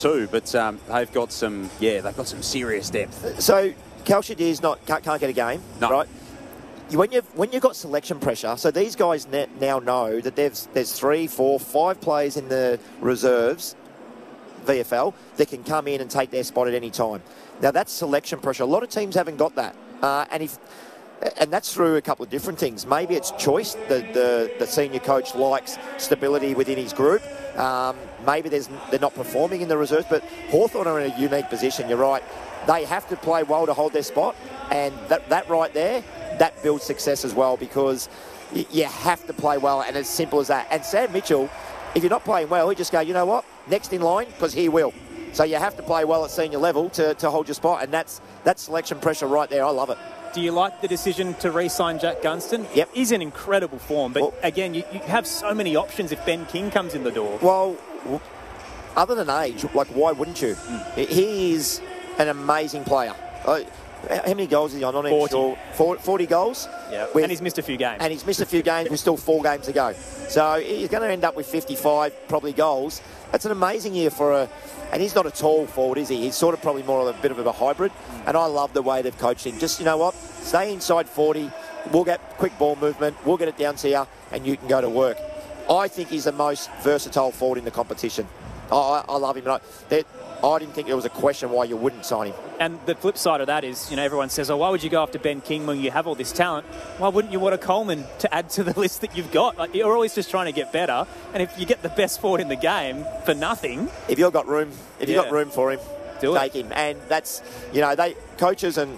too, but they've got some serious depth. So Calciadir's can't get a game, right? When you've got selection pressure, so these guys now know that there's 3, 4, 5 players in the reserves, VFL, that can come in and take their spot at any time. Now that's selection pressure. A lot of teams haven't got that, and that's through a couple of different things. Maybe it's choice. The senior coach likes stability within his group. Maybe they're not performing in the reserves, but Hawthorn are in a unique position. You're right. They have to play well to hold their spot, and that right there, that builds success as well, because you have to play well, and as simple as that. And Sam Mitchell, if you're not playing well, he just go, you know what, next in line, because he will. So you have to play well at senior level to hold your spot, and that's selection pressure right there. I love it. Do you like the decision to re-sign Jack Gunston? Yep. He's in incredible form, but again, you have so many options if Ben King comes in the door. Well, other than age, like, why wouldn't you? He is an amazing player. How many goals is he on? I'm not even sure. 40 goals? Yeah. And he's missed a few games. And he's missed a few games with still 4 games to go. So he's going to end up with 55 probably goals. That's an amazing year for and he's not a tall forward, is he? He's sort of probably more of a bit of a hybrid. And I love the way they've coached him. Just, you know what? Stay inside 40. We'll get quick ball movement. We'll get it down to you, and you can go to work. I think he's the most versatile forward in the competition. I love him. I didn't think there was a question why you wouldn't sign him. And the flip side of that is, everyone says, why would you go after Ben King when you have all this talent? Why wouldn't you want a Coleman to add to the list that you've got? Like, you're always just trying to get better. And if you get the best forward in the game for nothing... If you've got room, got room for him, take him. And that's, coaches and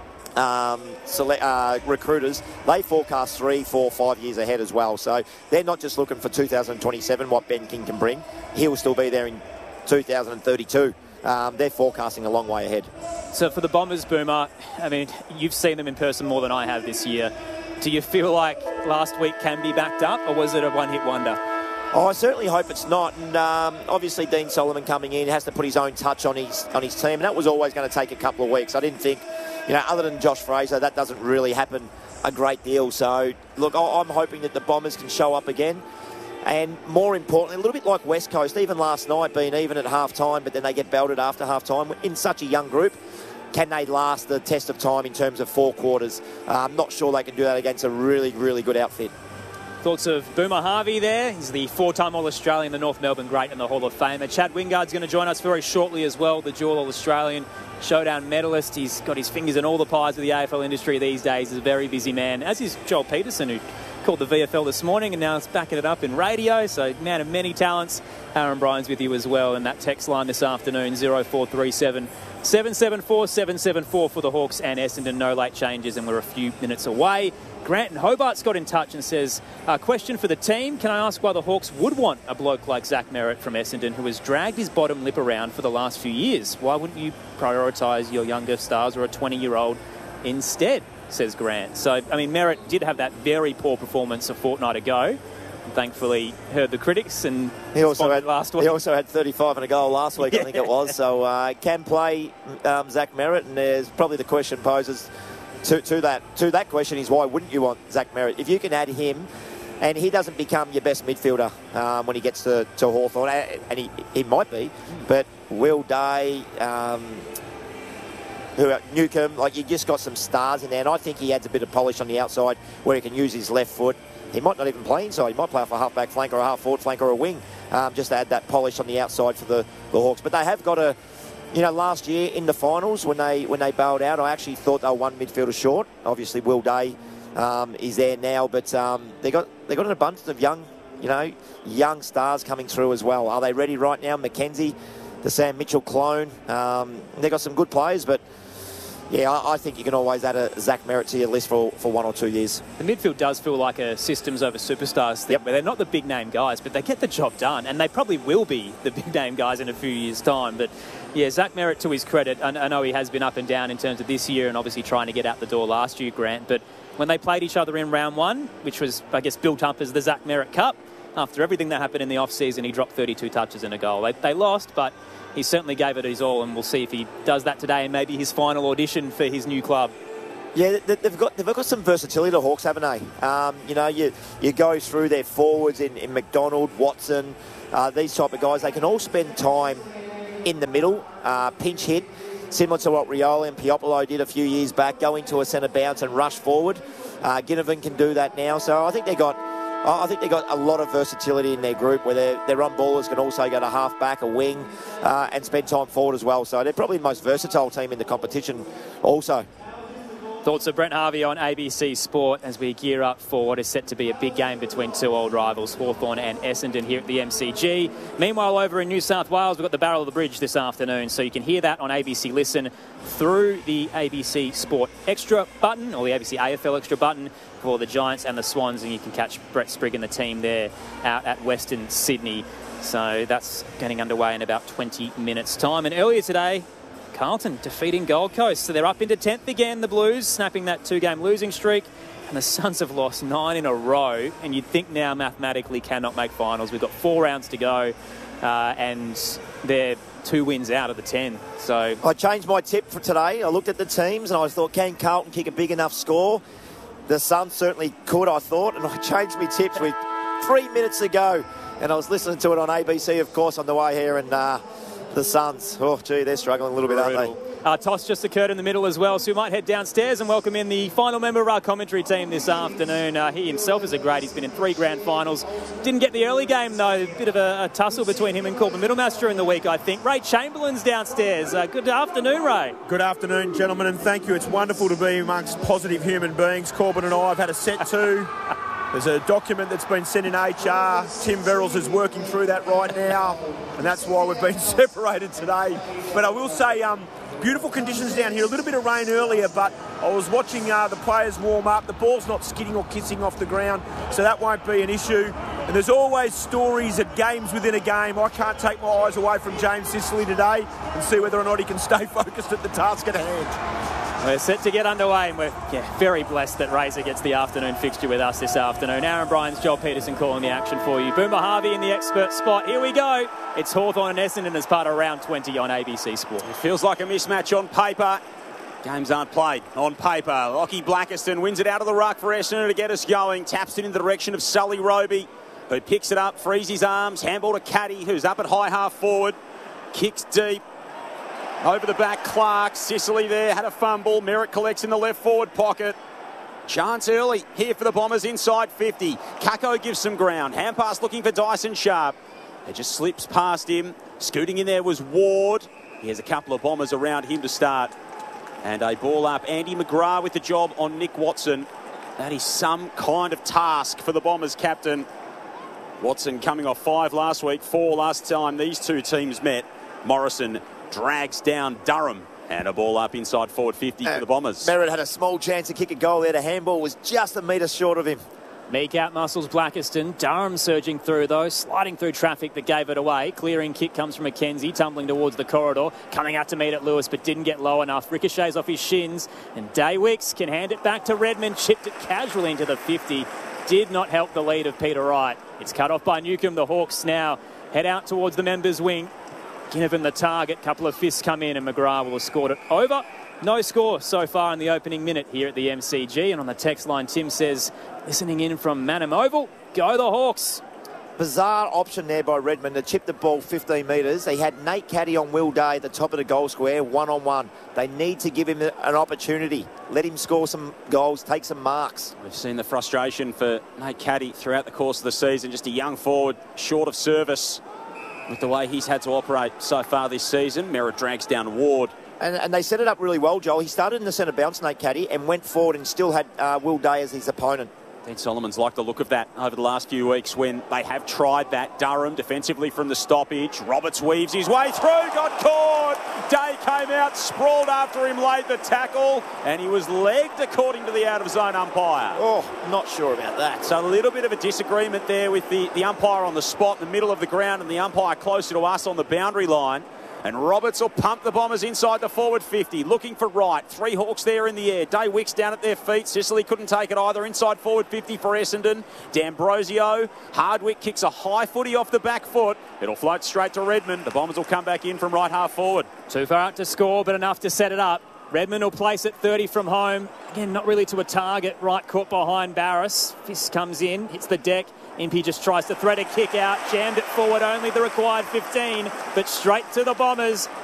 recruiters, they forecast 3, 4, 5 years ahead as well. So they're not just looking for 2027, what Ben King can bring. He'll still be there in 2032. They're forecasting a long way ahead. So for the Bombers, Boomer, you've seen them in person more than I have this year. Do you feel like last week can be backed up, or was it a one-hit wonder? I certainly hope it's not. And obviously Dean Solomon coming in has to put his own touch on his team, and that was always going to take a couple of weeks. I didn't think, other than Josh Fraser, that doesn't really happen a great deal. So, look, I'm hoping that the Bombers can show up again. And more importantly, a little bit like West Coast, even last night being even at half-time, but then they get belted after half-time. In such a young group, can they last the test of time in terms of 4 quarters? I'm not sure they can do that against a really, really good outfit. Thoughts of Boomer Harvey there. He's the 4-time All-Australian, the North Melbourne great and the Hall of Famer. Chad Wingard's going to join us very shortly as well, the dual All-Australian showdown medalist. He's got his fingers in all the pies of the AFL industry these days. He's a very busy man, as is Joel Peterson, who called the VFL this morning and now is backing it up in radio. So, man of many talents. Aaron Bryan's with you as well. And that text line this afternoon, 0437 774 774 for the Hawks and Essendon. No late changes, and we're a few minutes away. Grant in Hobart's got in touch and says, question for the team. Can I ask why the Hawks would want a bloke like Zach Merrett from Essendon, who has dragged his bottom lip around for the last few years? Why wouldn't you prioritise your younger stars or a 20-year-old instead, says Grant. So, Merrett did have that very poor performance a fortnight ago. And thankfully, heard the critics and he also had last week. He also had 35 and a goal last week, I think it was. So, can play Zach Merrett, and there's probably the question poses to that question is, why wouldn't you want Zach Merrett? If you can add him, and he doesn't become your best midfielder when he gets to Hawthorn, and he might be, but Will Day, Newcomb, you just got some stars in there, and I think he adds a bit of polish on the outside where he can use his left foot. He might not even play inside. He might play off a half-back flank or a half-forward flank or a wing, just to add that polish on the outside for the Hawks. But they have got last year in the finals when they bailed out, I actually thought they were one midfielder short. Obviously, Will Day is there now, but they got an abundance of young stars coming through as well. Are they ready right now? Mackenzie, the Sam Mitchell clone. They've got some good players, but yeah, I think you can always add a Zach Merrett to your list for 1 or 2 years. The midfield does feel like a systems over superstars thing, where they're not the big-name guys, but they get the job done, and they probably will be the big-name guys in a few years' time. But yeah, Zach Merrett, to his credit, I know he has been up and down in terms of this year and obviously trying to get out the door last year, Grant, but when they played each other in round 1, which was, I guess, built up as the Zach Merrett Cup, after everything that happened in the off-season, he dropped 32 touches and a goal. They lost, but he certainly gave it his all, and we'll see if he does that today and maybe his final audition for his new club. Yeah, they've got some versatility, the Hawks, haven't they? You go through their forwards in McDonald, Watson, these type of guys. They can all spend time in the middle, pinch hit, similar to what Rioli and Piopolo did a few years back, go into a centre bounce and rush forward. Ginnivan can do that now. So I think they got a lot of versatility in their group, where their on-ballers can also go to half-back, a wing, and spend time forward as well. So they're probably the most versatile team in the competition also. Thoughts of Brent Harvey on ABC Sport as we gear up for what is set to be a big game between two old rivals, Hawthorn and Essendon, here at the MCG. Meanwhile, over in New South Wales, we've got the Barrel of the Bridge this afternoon, so you can hear that on ABC Listen through the ABC Sport Extra button, or the ABC AFL Extra button, for the Giants and the Swans, and you can catch Brett Sprigg and the team there out at Western Sydney. So that's getting underway in about 20 minutes' time. And earlier today, Carlton defeating Gold Coast. So they're up into 10th again, the Blues, snapping that 2-game losing streak. And the Suns have lost 9 in a row. And you'd think now mathematically cannot make finals. We've got 4 rounds to go. And they're 2 wins out of the 10. So I changed my tip for today. I looked at the teams and I thought, can Carlton kick a big enough score? The Suns certainly could, I thought. And I changed my tips with 3 minutes ago. And I was listening to it on ABC, of course, on the way here. And the Suns, oh, gee, they're struggling a little bit, aren't they? Toss just occurred in the middle as well, so we might head downstairs and welcome in the final member of our commentary team this afternoon. He himself is a great. He's been in 3 grand finals. Didn't get the early game, though. A bit of a tussle between him and Corbin Middlemass during the week, I think. Ray Chamberlain's downstairs. Good afternoon, Ray. Good afternoon, gentlemen, and thank you. It's wonderful to be amongst positive human beings. Corbin and I have had a set to. There's a document that's been sent in HR. Tim Verrills is working through that right now, and that's why we've been separated today. But I will say, beautiful conditions down here. A little bit of rain earlier, but I was watching the players warm up. The ball's not skidding or kissing off the ground, so that won't be an issue. And there's always stories at games within a game. I can't take my eyes away from James Sicily today and see whether or not he can stay focused at the task at hand. We're set to get underway, and we're very blessed that Razor gets the afternoon fixture with us this afternoon. Aaron Bryans, Joel Peterson calling the action for you. Boomer Harvey in the expert spot. Here we go. It's Hawthorn and Essendon as part of round 20 on ABC Sport. It feels like a mismatch on paper. Games aren't played on paper. Lockie Blackiston wins it out of the ruck for Essendon to get us going. Taps it in the direction of Sully Roby, who picks it up, frees his arms. Handball to Caddy, who's up at high half forward. Kicks deep. Over the back, Clark. Sicily there, had a fumble. Merritt collects in the left forward pocket. Chance early here for the Bombers inside 50. Kako gives some ground. Hand pass looking for Dyson Sharp. It just slips past him. Scooting in there was Ward. He has a couple of Bombers around him to start. And a ball up. Andy McGrath with the job on Nick Watson. That is some kind of task for the Bombers captain. Watson coming off 5 last week, 4 last time these two teams met. Morrison drags down Durham, and a ball up inside forward 50 for the Bombers. Merritt had a small chance to kick a goal there. The handball was just a metre short of him. Meek out muscles Blackiston. Durham surging through, though, sliding through traffic that gave it away. Clearing kick comes from McKenzie, tumbling towards the corridor, coming out to meet at Lewis, but didn't get low enough. Ricochets off his shins, and Daywicks can hand it back to Redmond. Chipped it casually into the 50. Did not help the lead of Peter Wright. It's cut off by Newcombe. The Hawks now head out towards the members' wing. Ginnivan the target, couple of fists come in, and McGrath will have scored it over. No score so far in the opening minute here at the MCG. And on the text line, Tim says, listening in from Manham Oval, go the Hawks. Bizarre option there by Redmond to chip the ball 15 metres. They had Nate Caddy on Will Day at the top of the goal square, one-on-one. They need to give him an opportunity. Let him score some goals, take some marks. We've seen the frustration for Nate Caddy throughout the course of the season. Just a young forward, short of service. With the way he's had to operate so far this season, Merritt drags down Ward. And they set it up really well, Joel. He started in the centre bounce, Nate Caddy, and went forward and still had Will Day as his opponent. Dean Solomon's liked the look of that over the last few weeks when they have tried that. Durham defensively from the stoppage. Roberts weaves his way through, got caught. Day came out, sprawled after him, laid the tackle, and he was legged according to the out-of-zone umpire. Oh, not sure about that. So a little bit of a disagreement there with the umpire on the spot in the middle of the ground and the umpire closer to us on the boundary line. And Roberts will pump the Bombers inside the forward 50. Looking for Wright. 3 Hawks there in the air. Daywicks down at their feet. Sicily couldn't take it either. Inside forward 50 for Essendon. D'Ambrosio. Hardwick kicks a high footy off the back foot. It'll float straight to Redmond. The Bombers will come back in from right half forward. Too far out to score, but enough to set it up. Redmond will place it 30 from home. Again, not really to a target. Right caught behind Barris. Fisk comes in, hits the deck. Impey just tries to thread a kick out. Jammed it forward, only the required 15, but straight to the Bombers.